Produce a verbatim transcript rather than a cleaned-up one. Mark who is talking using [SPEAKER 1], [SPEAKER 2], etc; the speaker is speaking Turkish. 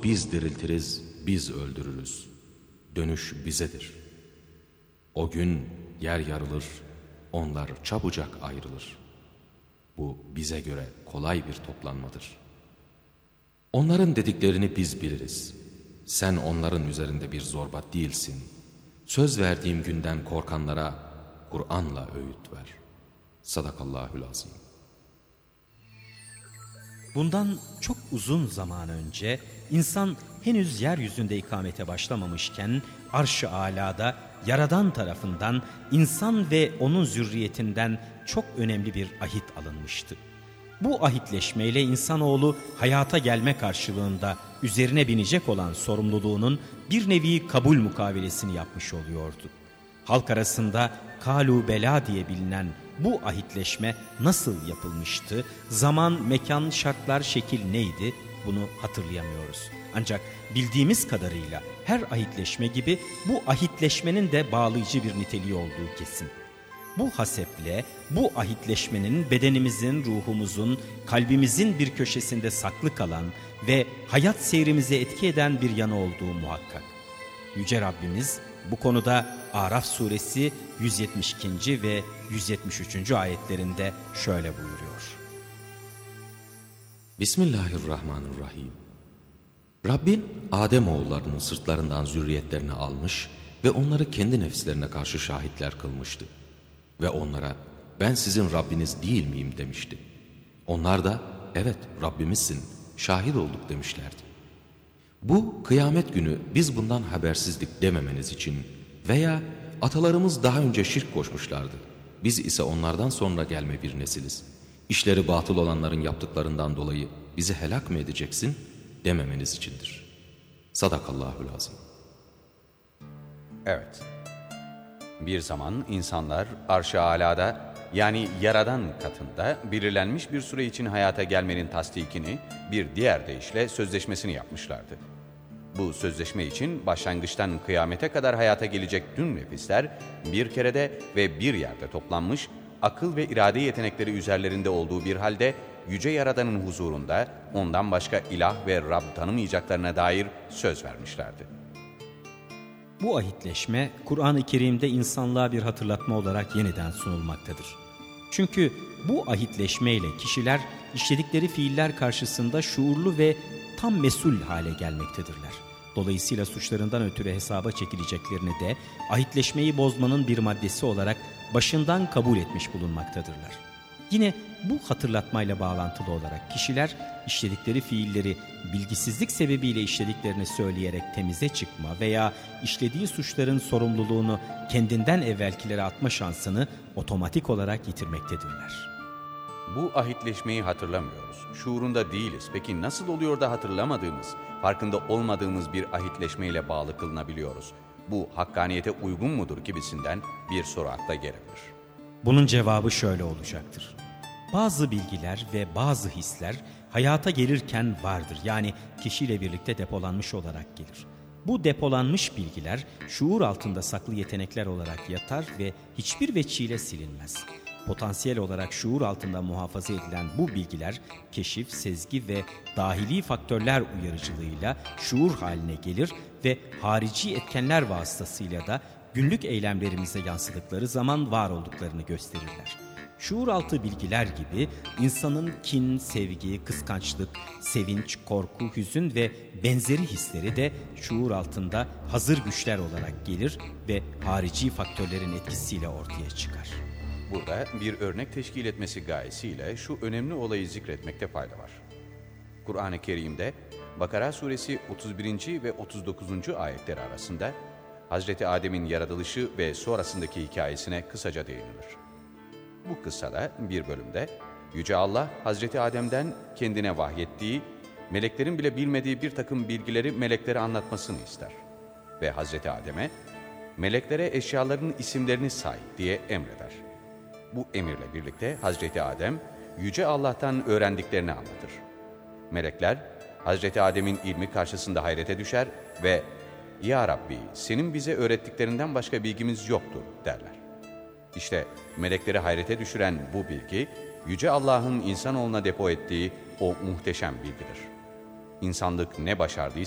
[SPEAKER 1] biz diriltiriz, biz öldürürüz. Dönüş bizedir. O gün yer yarılır, onlar çabucak ayrılır. Bu bize göre kolay bir toplanmadır. Onların dediklerini biz biliriz. Sen onların üzerinde bir zorba değilsin. Söz verdiğim günden korkanlara Kur'an'la öğüt ver. Sadakallahü'l-azim.
[SPEAKER 2] Bundan çok uzun zaman önce insan henüz yeryüzünde ikamete başlamamışken Arş-ı Alâ'da Yaradan tarafından insan ve onun zürriyetinden çok önemli bir ahit alınmıştı. Bu ahitleşmeyle insanoğlu hayata gelme karşılığında üzerine binecek olan sorumluluğunun bir nevi kabul mukavelesini yapmış oluyordu. Halk arasında Kalu Bela diye bilinen bu ahitleşme nasıl yapılmıştı, zaman, mekan, şartlar, şekil neydi bunu hatırlayamıyoruz. Ancak bildiğimiz kadarıyla her ahitleşme gibi bu ahitleşmenin de bağlayıcı bir niteliği olduğu kesin. Bu haseple bu ahitleşmenin bedenimizin, ruhumuzun, kalbimizin bir köşesinde saklı kalan ve hayat seyrimize etki eden bir yanı olduğu muhakkak. Yüce Rabbimiz bu konuda Araf suresi yüz yetmiş ikinci ve yüz yetmiş üçüncü ayetlerinde şöyle buyuruyor.
[SPEAKER 1] Bismillahirrahmanirrahim. Rabbin Adem oğullarının sırtlarından zürriyetlerini almış ve onları kendi nefslerine karşı şahitler kılmıştı. Ve onlara ben sizin Rabbiniz değil miyim demişti. Onlar da evet Rabbimizsin, şahit olduk demişlerdi. Bu kıyamet günü biz bundan habersizlik dememeniz için veya atalarımız daha önce şirk koşmuşlardı. Biz ise onlardan sonra gelme bir nesiliz. İşleri batıl olanların yaptıklarından dolayı bizi helak mı edeceksin dememeniz içindir. Sadakallahü'l-azim.
[SPEAKER 3] Evet. Bir zaman insanlar Arş-ı Alâ'da yani Yaradan katında belirlenmiş bir süre için hayata gelmenin tasdikini bir diğer deyişle sözleşmesini yapmışlardı. Bu sözleşme için başlangıçtan kıyamete kadar hayata gelecek tüm nefisler bir kerede ve bir yerde toplanmış, akıl ve irade yetenekleri üzerlerinde olduğu bir halde Yüce Yaradan'ın huzurunda ondan başka ilah ve Rab tanımayacaklarına dair söz vermişlerdi.
[SPEAKER 2] Bu ahitleşme Kur'an-ı Kerim'de insanlığa bir hatırlatma olarak yeniden sunulmaktadır. Çünkü bu ahitleşmeyle kişiler işledikleri fiiller karşısında şuurlu ve tam mesul hale gelmektedirler. Dolayısıyla suçlarından ötürü hesaba çekileceklerini de ahitleşmeyi bozmanın bir maddesi olarak başından kabul etmiş bulunmaktadırlar. Yine bu hatırlatmayla bağlantılı olarak kişiler işledikleri fiilleri bilgisizlik sebebiyle işlediklerini söyleyerek temize çıkma veya işlediği suçların sorumluluğunu kendinden evvelkilere atma şansını otomatik olarak yitirmektedirler.
[SPEAKER 3] Bu ahitleşmeyi hatırlamıyoruz. Şuurunda değiliz. Peki nasıl oluyor da hatırlamadığımız, farkında olmadığımız bir ahitleşmeyle bağlı kılınabiliyoruz? Bu hakkaniyete uygun mudur gibisinden bir soru akla gelebilir.
[SPEAKER 2] Bunun cevabı şöyle olacaktır. Bazı bilgiler ve bazı hisler hayata gelirken vardır. Yani kişiyle birlikte depolanmış olarak gelir. Bu depolanmış bilgiler şuur altında saklı yetenekler olarak yatar ve hiçbir veçiyle silinmez. Potansiyel olarak şuur altında muhafaza edilen bu bilgiler keşif, sezgi ve dahili faktörler uyarıcılığıyla şuur haline gelir ve harici etkenler vasıtasıyla da günlük eylemlerimize yansıdıkları zaman var olduklarını gösterirler. Şuur altı bilgiler gibi insanın kin, sevgi, kıskançlık, sevinç, korku, hüzün ve benzeri hisleri de şuur altında hazır güçler olarak gelir ve harici faktörlerin etkisiyle ortaya çıkar.
[SPEAKER 3] Burada bir örnek teşkil etmesi gayesiyle şu önemli olayı zikretmekte fayda var. Kur'an-ı Kerim'de Bakara suresi otuz birinci ve otuz dokuzuncu ayetleri arasında Hazreti Adem'in yaratılışı ve sonrasındaki hikayesine kısaca değinilir. Bu kıssada bir bölümde Yüce Allah Hazreti Adem'den kendine vahyettiği, meleklerin bile bilmediği bir takım bilgileri meleklere anlatmasını ister. Ve Hazreti Adem'e meleklere eşyaların isimlerini say diye emreder. Bu emirle birlikte Hazreti Adem Yüce Allah'tan öğrendiklerini anlatır. Melekler Hazreti Adem'in ilmi karşısında hayrete düşer ve "Ya Rabbi, senin bize öğrettiklerinden başka bilgimiz yoktur" derler. İşte melekleri hayrete düşüren bu bilgi, Yüce Allah'ın insanoğluna depo ettiği o muhteşem bilgidir. İnsanlık ne başardıysa